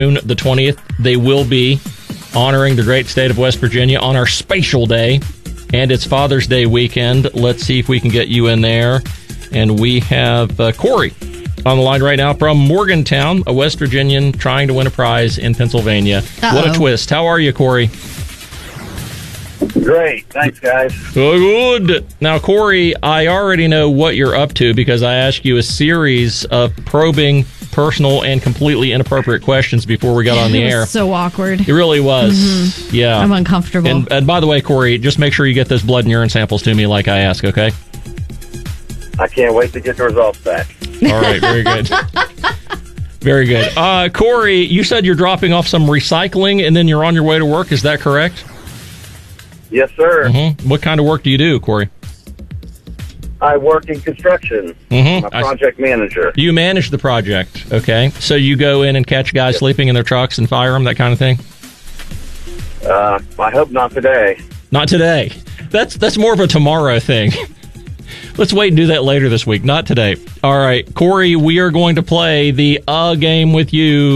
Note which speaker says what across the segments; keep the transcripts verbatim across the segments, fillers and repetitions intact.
Speaker 1: June the twentieth, they will be honoring the great state of West Virginia on our spatial day, and it's Father's Day weekend. Let's see if we can get you in there. And we have uh, Corey on the line right now from Morgantown, a West Virginian trying to win a prize in Pennsylvania. Uh-oh. What a twist. How are you, Corey?
Speaker 2: Great. Thanks, guys.
Speaker 1: Good. Now, Corey, I already know what you're up to because I asked you a series of probing, personal, and completely inappropriate questions before we got on the
Speaker 3: it was
Speaker 1: air.
Speaker 3: So awkward.
Speaker 1: It really was.
Speaker 3: Mm-hmm.
Speaker 1: Yeah.
Speaker 3: I'm uncomfortable.
Speaker 1: And, and by the way, Corey, just make sure you get those blood and urine samples to me like I ask, okay?
Speaker 2: I can't wait to get the results back.
Speaker 1: All right. Very good. Very good. Uh, Corey, you said you're dropping off some recycling and then you're on your way to work. Is that correct?
Speaker 2: Yes, sir.
Speaker 1: Mm-hmm. What kind of work do you do, Corey?
Speaker 2: I work in construction.
Speaker 1: Mm-hmm.
Speaker 2: I'm a project I, manager.
Speaker 1: You manage the project, okay? So you go in and catch guys yes. sleeping in their trucks and fire them, that kind of thing?
Speaker 2: Uh, I hope not today.
Speaker 1: Not today. That's that's more of a tomorrow thing. Let's wait and do that later this week. Not today. All right, Corey, we are going to play the uh game with you.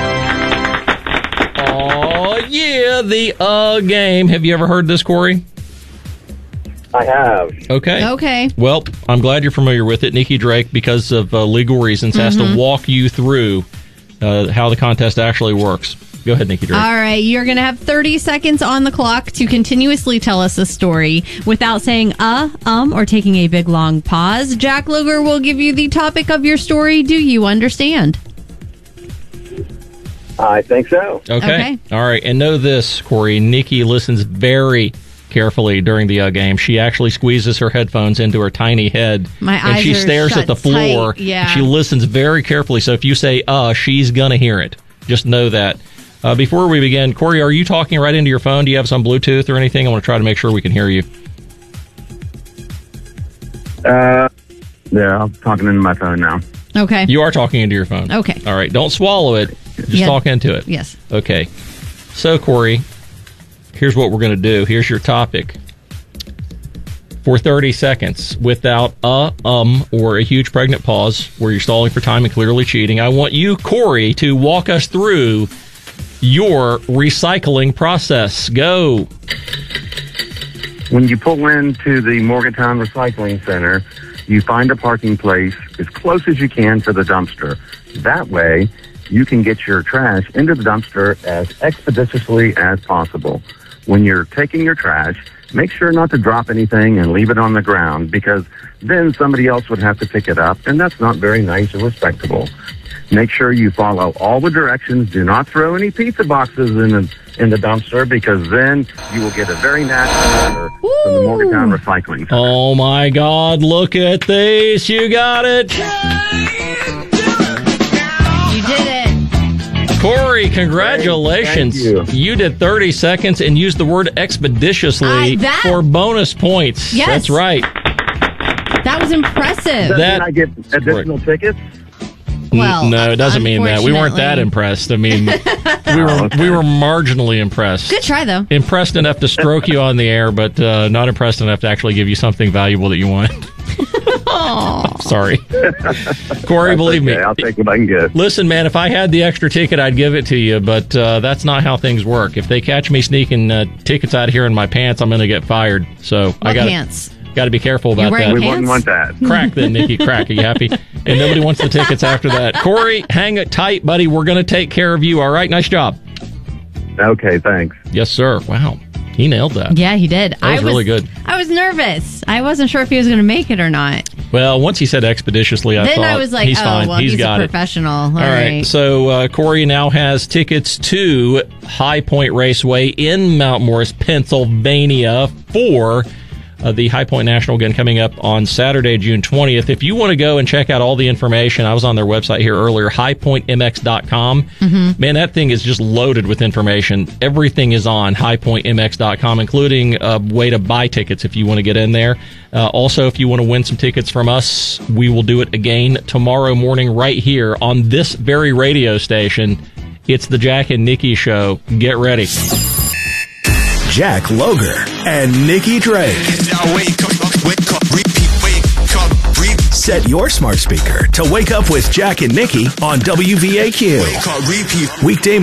Speaker 1: Oh, yeah, the uh game. Have you ever heard this, Corey?
Speaker 2: I have.
Speaker 1: Okay.
Speaker 3: Okay.
Speaker 1: Well, I'm glad you're familiar with it. Nikki Drake, because of uh, legal reasons, has mm-hmm. to walk you through uh, how the contest actually works. Go ahead, Nikki Drake.
Speaker 3: All right. You're going to have thirty seconds on the clock to continuously tell us a story without saying uh, um, or taking a big, long pause. Jack Luger will give you the topic of your story. Do you understand?
Speaker 2: I think so.
Speaker 1: Okay. okay. All right. And know this, Corey. Nikki listens very carefully during the uh, game. She actually squeezes her headphones into her tiny head.
Speaker 3: My
Speaker 1: and
Speaker 3: eyes
Speaker 1: she
Speaker 3: are
Speaker 1: stares
Speaker 3: shut
Speaker 1: at the floor.
Speaker 3: Tight. Yeah.
Speaker 1: She listens very carefully. So if you say uh, she's going to hear it. Just know that. Uh, before we begin, Corey, are you talking right into your phone? Do you have some Bluetooth or anything? I want to try to make sure we can hear you.
Speaker 2: Uh, yeah, I'm talking into my phone now.
Speaker 3: Okay.
Speaker 1: You are talking into your phone.
Speaker 3: Okay.
Speaker 1: All right. Don't swallow it. Just yeah. talk into it.
Speaker 3: Yes.
Speaker 1: Okay. So, Corey, here's what we're going to do. Here's your topic. For thirty seconds, without a, um, or a huge pregnant pause where you're stalling for time and clearly cheating, I want you, Corey, to walk us through your recycling process. Go.
Speaker 2: When you pull into the Morgantown Recycling Center, you find a parking place as close as you can to the dumpster. That way, you can get your trash into the dumpster as expeditiously as possible. When you're taking your trash, make sure not to drop anything and leave it on the ground, because then somebody else would have to pick it up, and that's not very nice or respectable. Make sure you follow all the directions. Do not throw any pizza boxes in the in the dumpster, because then you will get a very nasty odor from the Morgantown Recycling Center.
Speaker 1: Oh my God! Look at this! You got it.
Speaker 3: You did it,
Speaker 1: Corey. Congratulations!
Speaker 2: Thank you.
Speaker 1: You did thirty seconds and used the word expeditiously
Speaker 3: uh, that,
Speaker 1: for bonus points.
Speaker 3: Yes.
Speaker 1: That's right.
Speaker 3: That was impressive.
Speaker 2: Does
Speaker 1: that
Speaker 2: mean I get additional tickets?
Speaker 3: Well,
Speaker 1: no, it doesn't mean that. We weren't that impressed. I mean, we were
Speaker 2: okay.
Speaker 1: we were marginally impressed.
Speaker 3: Good try, though.
Speaker 1: Impressed enough to stroke you on the air, but uh, not impressed enough to actually give you something valuable that you want. Sorry. Corey, believe
Speaker 2: okay.
Speaker 1: me.
Speaker 2: I'll take what I can get.
Speaker 1: Listen, man, if I had the extra ticket, I'd give it to you, but uh, that's not how things work. If they catch me sneaking uh, tickets out of here in my pants, I'm going to get fired. So
Speaker 3: what
Speaker 1: I got
Speaker 3: pants?
Speaker 1: Got to be careful about that.
Speaker 2: We wouldn't want that.
Speaker 1: Crack then, Nikki. Crack. Are you happy? And nobody wants the tickets after that. Corey, hang it tight, buddy. We're going to take care of you. All right? Nice job.
Speaker 2: Okay, thanks.
Speaker 1: Yes, sir. Wow. He nailed that.
Speaker 3: Yeah, he did.
Speaker 1: That was,
Speaker 3: I was
Speaker 1: really good.
Speaker 3: I was nervous. I wasn't sure if he was going to make it or not.
Speaker 1: Well, once he said expeditiously, I
Speaker 3: then
Speaker 1: thought,
Speaker 3: I was like,
Speaker 1: he's
Speaker 3: oh,
Speaker 1: fine.
Speaker 3: well,
Speaker 1: he's,
Speaker 3: he's
Speaker 1: got
Speaker 3: a
Speaker 1: it.
Speaker 3: professional. All,
Speaker 1: All
Speaker 3: right.
Speaker 1: right. So uh, Corey now has tickets to High Point Raceway in Mount Morris, Pennsylvania for Uh, the High Point National, again, coming up on Saturday, June twentieth. If you want to go and check out all the information, I was on their website here earlier, high point m x dot com. Mm-hmm. Man, that thing is just loaded with information. Everything is on high point m x dot com, including a way to buy tickets if you want to get in there. Uh, also, if you want to win some tickets from us, we will do it again tomorrow morning right here on this very radio station. It's the Jack and Nikki Show. Get ready.
Speaker 4: Jack Loger and Nikki Drake.
Speaker 5: Now wake up, wake up, repeat, wake up, repeat.
Speaker 4: Set your smart speaker to wake up with Jack and Nikki on W V A Q. Weekday